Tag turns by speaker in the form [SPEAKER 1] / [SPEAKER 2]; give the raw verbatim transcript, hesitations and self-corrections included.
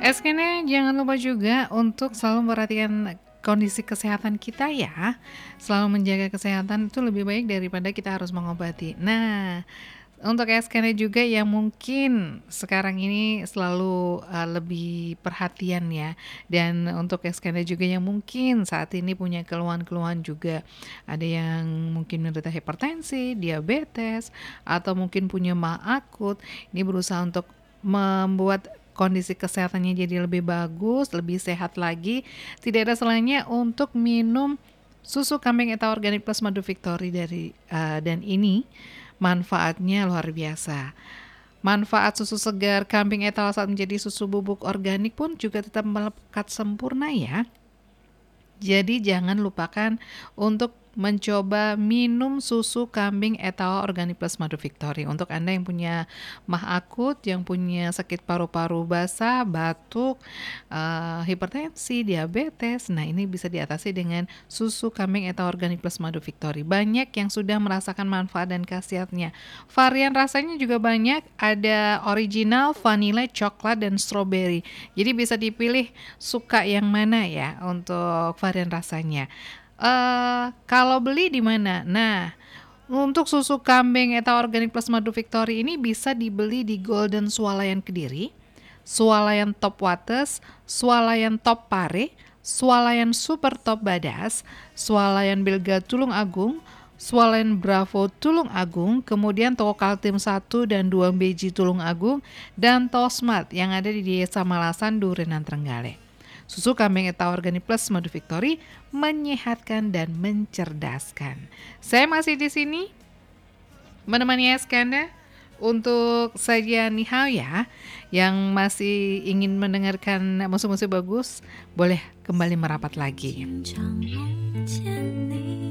[SPEAKER 1] Eskene jangan lupa juga untuk selalu memperhatikan kondisi kesehatan kita ya. Selalu menjaga kesehatan itu lebih baik daripada kita harus mengobati. Nah, untuk eskene juga yang mungkin sekarang ini selalu, eee, lebih perhatian ya, dan untuk eskene juga yang mungkin saat ini punya keluhan-keluhan juga. Ada yang mungkin menderita hipertensi, diabetes, atau mungkin punya MAA akut, ini berusaha untuk membuat kondisi kesehatannya jadi lebih bagus, lebih sehat lagi, tidak ada salahnya untuk minum susu kambing ETA Organik Plus Madu Victory dari eee, dan ini manfaatnya luar biasa. Manfaat susu segar kambing ETA saat menjadi susu bubuk organik pun juga tetap melekat sempurna ya. Jadi jangan lupakan untuk mencoba minum susu kambing ETA Organik Plus Madu Victory. Untuk Anda yang punya MAH akut, yang punya sakit paru-paru basah, batuk, eee, hipertensi, diabetes, nah ini bisa diatasi dengan susu kambing ETA Organik Plus Madu Victory. Banyak yang sudah merasakan manfaat dan khasiatnya. Varian rasanya juga banyak, ada original, vanilla, coklat, dan strawberry. Jadi bisa dipilih suka yang mana ya untuk varian rasanya. Eee, kalau beli di mana? Nah, untuk susu kambing ETA Organik Plus Madu Victory ini bisa dibeli di Golden Swalayan Kediri, Swalayan Top Wates, Swalayan Top Pare, Swalayan Super Top Badas, Swalayan Bilga Tulung Agung, Swalayan Bravo Tulung Agung, kemudian toko Kaltim satu dan dua Beji Tulung Agung, dan Tosmart yang ada di Desa Malasan, Durenan Trenggalek. Susu kambing ETA Organik Plus Madu Victory menyehatkan dan mencerdaskan. Saya masih di sini menemani Eskanda untuk sajian nihao ya. Yang masih ingin mendengarkan musik-musik bagus, boleh kembali merapat lagi.